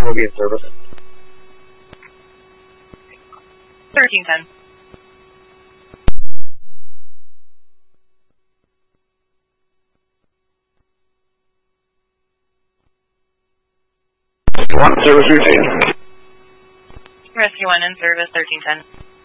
will be in service. 1310. One service routine. Rescue 1 in service, 1310.